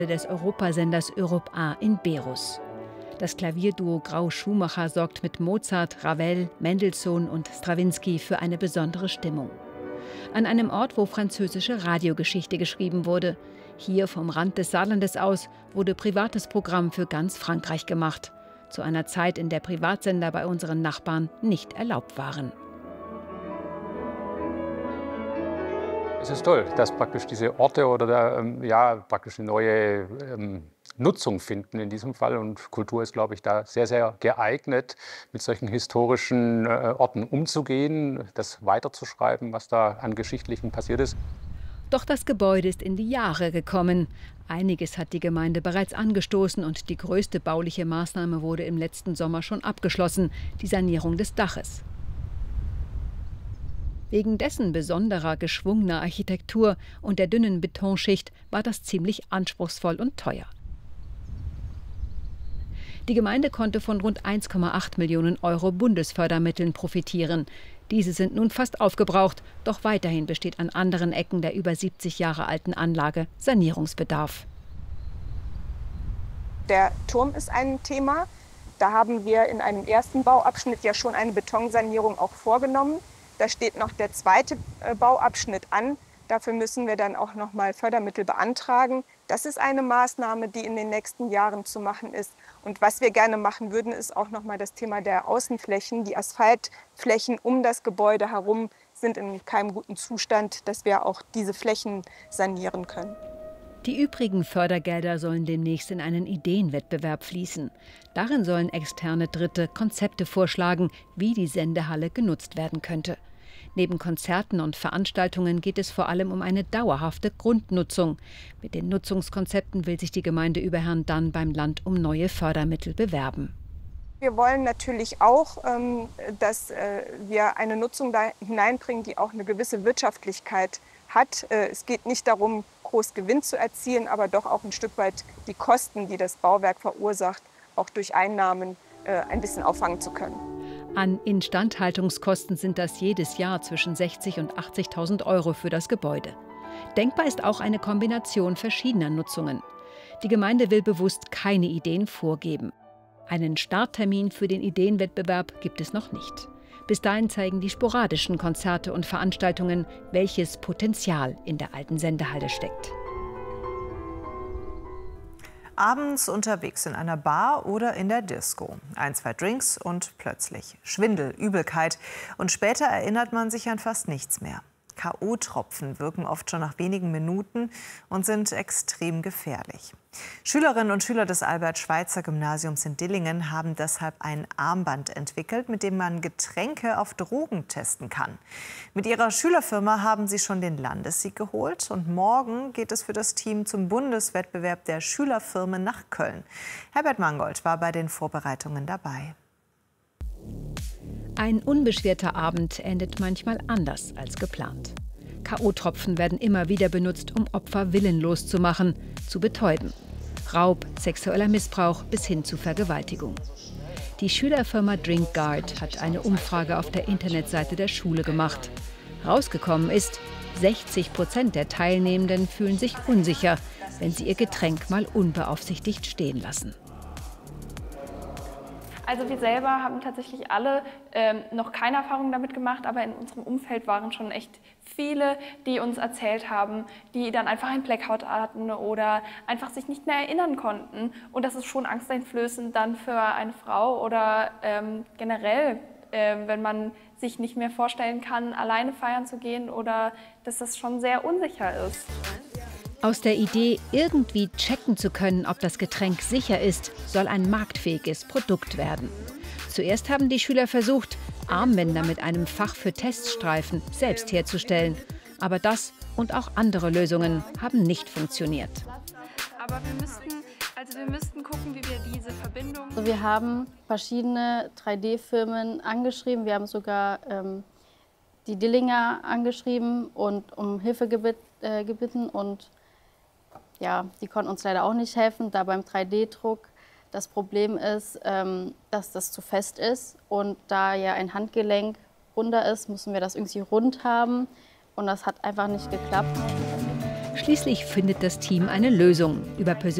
des Europasenders Europe 1 in Berus. Das Klavierduo Grau-Schumacher sorgt mit Mozart, Ravel, Mendelssohn und Strawinsky für eine besondere Stimmung. An einem Ort, wo französische Radiogeschichte geschrieben wurde. Hier vom Rand des Saarlandes aus wurde privates Programm für ganz Frankreich gemacht. Zu einer Zeit, in der Privatsender bei unseren Nachbarn nicht erlaubt waren. Es ist toll, dass praktisch diese Orte oder praktisch eine neue Nutzung finden in diesem Fall. Und Kultur ist, glaube ich, da sehr, sehr geeignet, mit solchen historischen Orten umzugehen, das weiterzuschreiben, was da an Geschichtlichem passiert ist. Doch das Gebäude ist in die Jahre gekommen. Einiges hat die Gemeinde bereits angestoßen und die größte bauliche Maßnahme wurde im letzten Sommer schon abgeschlossen, die Sanierung des Daches. Wegen dessen besonderer, geschwungener Architektur und der dünnen Betonschicht war das ziemlich anspruchsvoll und teuer. Die Gemeinde konnte von rund 1,8 Millionen Euro Bundesfördermitteln profitieren. Diese sind nun fast aufgebraucht, doch weiterhin besteht an anderen Ecken der über 70 Jahre alten Anlage Sanierungsbedarf. Der Turm ist ein Thema. Da haben wir in einem ersten Bauabschnitt ja schon eine Betonsanierung auch vorgenommen. Da steht noch der zweite Bauabschnitt an. Dafür müssen wir dann auch noch mal Fördermittel beantragen. Das ist eine Maßnahme, die in den nächsten Jahren zu machen ist. Und was wir gerne machen würden, ist auch noch mal das Thema der Außenflächen. Die Asphaltflächen um das Gebäude herum sind in keinem guten Zustand, dass wir auch diese Flächen sanieren können. Die übrigen Fördergelder sollen demnächst in einen Ideenwettbewerb fließen. Darin sollen externe Dritte Konzepte vorschlagen, wie die Sendehalle genutzt werden könnte. Neben Konzerten und Veranstaltungen geht es vor allem um eine dauerhafte Grundnutzung. Mit den Nutzungskonzepten will sich die Gemeinde über Herrn Dann beim Land um neue Fördermittel bewerben. Wir wollen natürlich auch, dass wir eine Nutzung da hineinbringen, die auch eine gewisse Wirtschaftlichkeit hat. Es geht nicht darum, groß Gewinn zu erzielen, aber doch auch ein Stück weit die Kosten, die das Bauwerk verursacht, auch durch Einnahmen ein bisschen auffangen zu können. An Instandhaltungskosten sind das jedes Jahr zwischen 60.000 und 80.000 Euro für das Gebäude. Denkbar ist auch eine Kombination verschiedener Nutzungen. Die Gemeinde will bewusst keine Ideen vorgeben. Einen Starttermin für den Ideenwettbewerb gibt es noch nicht. Bis dahin zeigen die sporadischen Konzerte und Veranstaltungen, welches Potenzial in der alten Sendehalle steckt. Abends unterwegs in einer Bar oder in der Disco. 1, 2 Drinks und plötzlich Schwindel, Übelkeit. Und später erinnert man sich an fast nichts mehr. K.O.-Tropfen wirken oft schon nach wenigen Minuten und sind extrem gefährlich. Schülerinnen und Schüler des Albert-Schweitzer-Gymnasiums in Dillingen haben deshalb ein Armband entwickelt, mit dem man Getränke auf Drogen testen kann. Mit ihrer Schülerfirma haben sie schon den Landessieg geholt und morgen geht es für das Team zum Bundeswettbewerb der Schülerfirmen nach Köln. Herbert Mangold war bei den Vorbereitungen dabei. Ein unbeschwerter Abend endet manchmal anders als geplant. K.O.-Tropfen werden immer wieder benutzt, um Opfer willenlos zu machen, zu betäuben. Raub, sexueller Missbrauch bis hin zu Vergewaltigung. Die Schülerfirma DrinkGuard hat eine Umfrage auf der Internetseite der Schule gemacht. Rausgekommen ist, 60% der Teilnehmenden fühlen sich unsicher, wenn sie ihr Getränk mal unbeaufsichtigt stehen lassen. Also wir selber haben tatsächlich alle noch keine Erfahrung damit gemacht, aber in unserem Umfeld waren schon echt viele, die uns erzählt haben, die dann einfach ein Blackout hatten oder einfach sich nicht mehr erinnern konnten. Und das ist schon angsteinflößend dann für eine Frau oder generell, wenn man sich nicht mehr vorstellen kann, alleine feiern zu gehen oder dass das schon sehr unsicher ist. Aus der Idee, irgendwie checken zu können, ob das Getränk sicher ist, soll ein marktfähiges Produkt werden. Zuerst haben die Schüler versucht, Armbänder mit einem Fach für Teststreifen selbst herzustellen. Aber das und auch andere Lösungen haben nicht funktioniert. Aber wir müssten gucken, wie wir diese Verbindung... Also wir haben verschiedene 3D-Firmen angeschrieben. Wir haben sogar die Dillinger angeschrieben und um Hilfe gebeten. Und ja, die konnten uns leider auch nicht helfen, da beim 3D-Druck das Problem ist, dass das zu fest ist. Und da ja ein Handgelenk runder ist, müssen wir das irgendwie rund haben. Und das hat einfach nicht geklappt. Schließlich findet das Team eine Lösung. Über